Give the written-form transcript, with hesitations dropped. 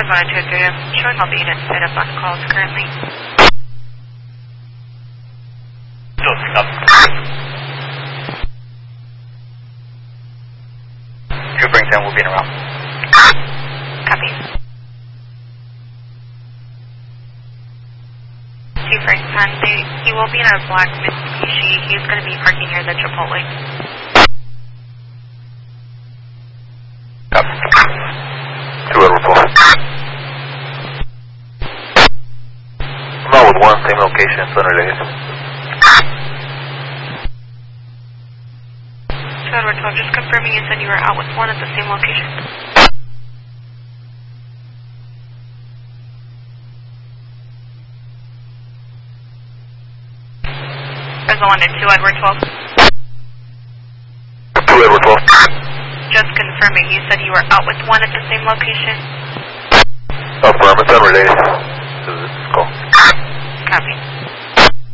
512 I'm showing all the units set up on calls currently. Up. Bring 10 will be in around. Copy. Chief Frank Hyundai, he will be in a black Mitsubishi. He's going to be parking near the Chipotle. Copy. 2 Edward 12. I'm out with 1, same location, Thunder Days. Edward 12, just confirming you said you were out with 1 at the same location. There's the 1 and 2 Edward 12. 2 Edward 12. Just confirming you said you were out with 1 at the same location. Affirmative, Thunder Days.